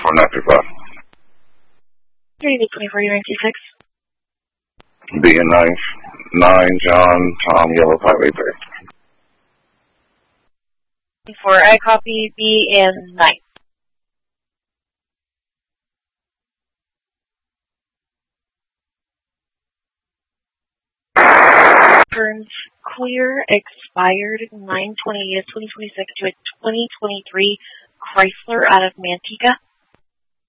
24935. 32496. B and 9 John Tom Yellow 583. For I copy B and 9. Turns clear, expired 9/20/2026 to a 2023 Chrysler out of Manteca.